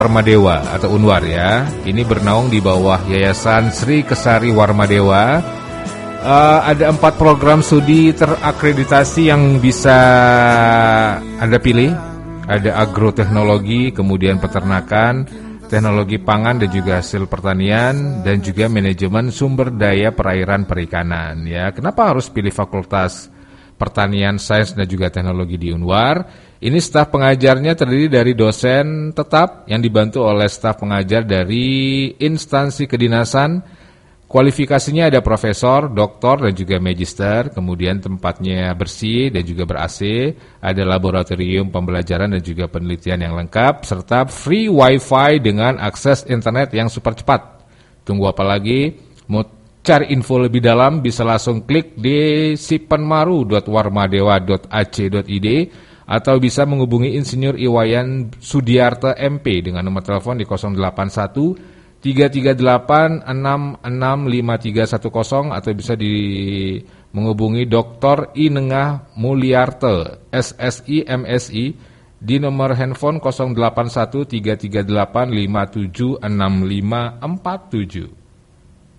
Warmadewa atau Unwar ya. Ini bernaung di bawah Yayasan Sri Kesari Warmadewa. Ada 4 program studi terakreditasi yang bisa Anda pilih. Ada agroteknologi, kemudian peternakan, teknologi pangan dan juga hasil pertanian, dan juga manajemen sumber daya perairan perikanan ya. Kenapa harus pilih fakultas pertanian, sains dan juga teknologi di Unwar? Ini staf pengajarnya terdiri dari dosen tetap yang dibantu oleh staf pengajar dari instansi kedinasan. Kualifikasinya ada profesor, doktor dan juga magister. Kemudian tempatnya bersih dan juga ber-AC. Ada laboratorium pembelajaran dan juga penelitian yang lengkap, serta free wifi dengan akses internet yang super cepat. Tunggu apa lagi? Mau cari info lebih dalam bisa langsung klik di sipanmaru.warmadewa.ac.id atau bisa menghubungi Insinyur Iwayan Sudiarto MP dengan nomor telepon di 081 338 665310 atau bisa menghubungi Dr. Inengah Mulyarto SSI MSI di nomor handphone 081 338 576547.